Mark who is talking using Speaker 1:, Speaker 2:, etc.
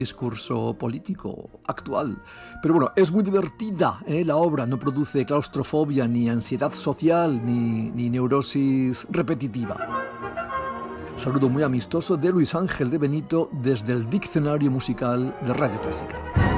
Speaker 1: discurso político actual. Pero bueno, es muy divertida, la obra, no produce claustrofobia, ni ansiedad social, ni neurosis repetitiva. Saludo muy amistoso de Luis Ángel de Benito desde el Diccionario Musical de Radio Clásica.